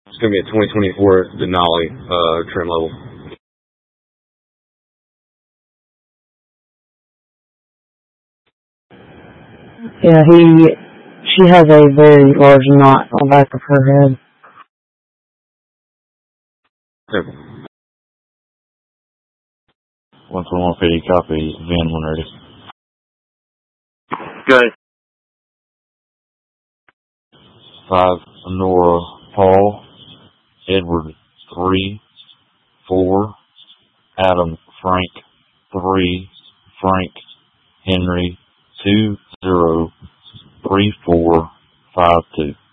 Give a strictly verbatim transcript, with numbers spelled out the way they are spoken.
It's going to be a twenty twenty-four Denali uh, trim level. Yeah, he, she has a very large knot on the back of her head. Okay. one twenty-one fifty copy, Van when ready. Good. Five, Nora Paul, Edward three, four, Adam Frank three, Frank Henry two zero three four five two.